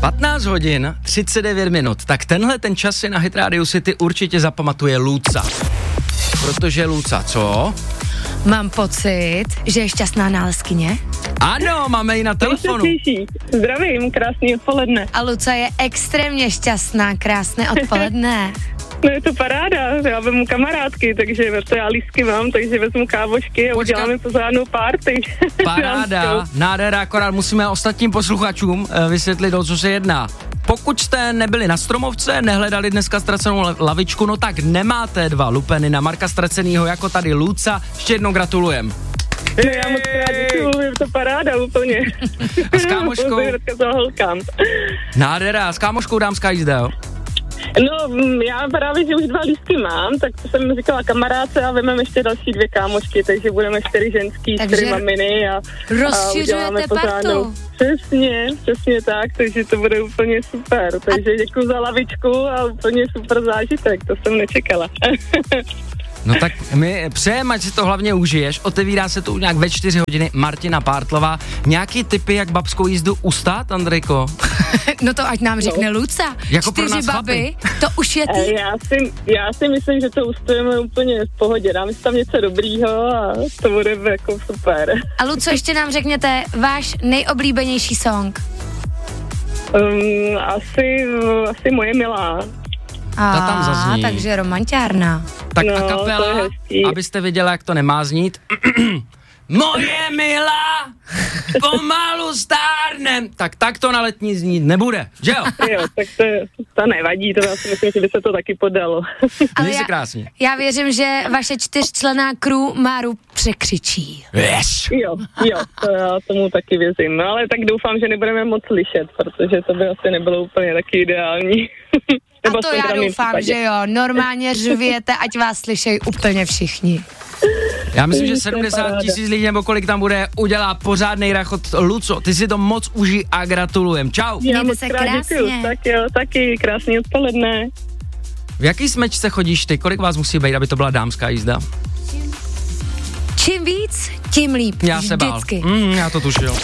15 hodin, 39 minut. Tak tenhle ten čas si na Hit Radio City určitě zapamatuje Luca. Protože Luca, co? Mám pocit, že je šťastná nálezkyně. Ano, máme ji na telefonu. Zdravím, krásný odpoledne. A Luca je extrémně šťastná, krásné odpoledne. No je to paráda, já vezmu kamarádky, takže to já lístky mám, takže vezmu kávočky a uděláme pořádnou party. Paráda, nádhera, akorát musíme ostatním posluchačům vysvětlit, o co se jedná. Pokud jste nebyli na Stromovce, nehledali dneska ztracenou lavičku, no tak nemáte 2 lupeny na Marka Ztracenýho jako tady Luca. Ještě jednou gratulujem. Já moc krát děkuju, je to paráda úplně. A s kámoškou? Nádhera, s kámoškou dámská jízda, jo? No, já právě, že už 2 lístky mám, tak to jsem říkala kamarádce a vezmeme ještě další 2 kámošky, takže budeme 4 ženský, 4 maminy a uděláme pořádnou. Přesně tak, takže to bude úplně super. Takže děkuji za lavičku a úplně super zážitek, to jsem nečekala. No tak my přejeme, ať si to hlavně užiješ. Otevírá se to nějak ve 4 hodiny. Martina Pártlová. Nějaký tipy, jak babskou jízdu ustát, Andrejko? No to ať nám řekne Luca. Jako 4 baby, to už je ty. Já si myslím, že to ustojíme úplně v pohodě. Dáme si tam něco dobrýho a to bude jako super. A Luco, ještě nám řekněte váš nejoblíbenější song. Asi Moje milá. Ta tam zazní. Takže romantiárna. Tak a kapela, abyste věděla, jak to nemá znít. Moje milá, pomalu stárnem. Tak to na letní znít nebude, že jo? Jo, tak to nevadí, to já si myslím, že by se to taky podalo. Ale se krásně. Já věřím, že vaše 4členná crew Máru překřičí. Yes. Jo, to já tomu taky věřím. No ale tak doufám, že nebudeme moc slyšet, protože to by asi nebylo úplně taky ideální. A to já doufám, že jo, normálně řvěte, ať vás slyšejí úplně všichni. Já myslím, že 70 000 lidí, nebo kolik tam bude, udělá pořádnej rachot. Luco, ty si to moc užij a gratulujem. Čau. Mějte se krásně. Tak jo, taky krásný odpoledne. V jaký smečce chodíš ty? Kolik vás musí být, aby to byla dámská jízda? Čím víc, tím líp. Já se bál. Vždycky. Já to tušil.